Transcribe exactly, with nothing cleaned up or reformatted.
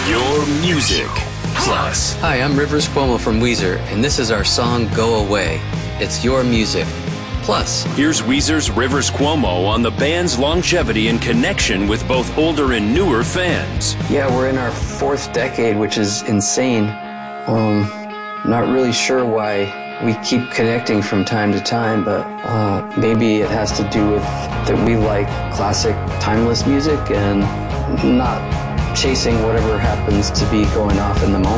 Your Music Plus. Hi, I'm Rivers Cuomo from Weezer, and this is our song Go Away. It's Your Music Plus. Here's Weezer's Rivers Cuomo on the band's longevity and connection with both older and newer fans. Yeah, we're in our fourth decade, which is insane. Um, not really sure why we keep connecting from time to time, but uh, maybe it has to do with that we like classic, timeless music and not chasing whatever happens to be going off in the moment.